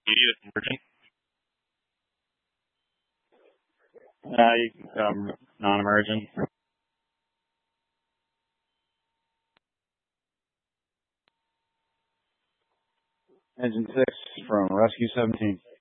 You emergent? You can come non-emergent. Engine 6 from Rescue 17.